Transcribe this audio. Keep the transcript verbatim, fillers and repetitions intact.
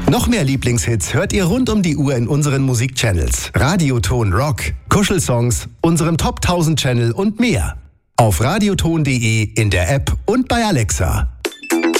Noch mehr Lieblingshits hört ihr rund um die Uhr in unseren Musikchannels. Radioton Rock, Kuschelsongs, unserem Top tausend Channel und mehr. Auf radioton punkt de, in der App und bei Alexa.